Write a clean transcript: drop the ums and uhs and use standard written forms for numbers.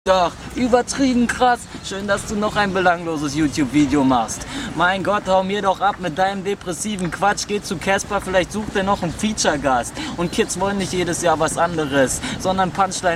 Doch, übertrieben krass. Schön, dass du noch ein belangloses YouTube-Video machst. Mein Gott, hau mir doch ab mit deinem depressiven Quatsch. Geh zu Casper, vielleicht sucht er noch einen Feature-Gast. Und Kids wollen nicht jedes Jahr was anderes, sondern Punchline